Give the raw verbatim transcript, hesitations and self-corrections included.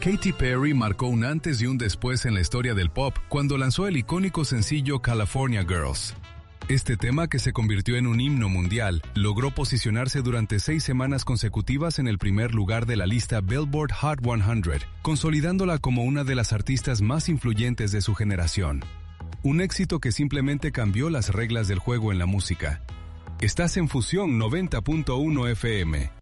Katy Perry marcó un antes y un después en la historia del pop cuando lanzó el icónico sencillo California Girls. Este tema, que se convirtió en un himno mundial, logró posicionarse durante seis semanas consecutivas en el primer lugar de la lista Billboard Hot cien, consolidándola como una de las artistas más influyentes de su generación. Un éxito que simplemente cambió las reglas del juego en la música. Estás en Fusión noventa punto uno F M.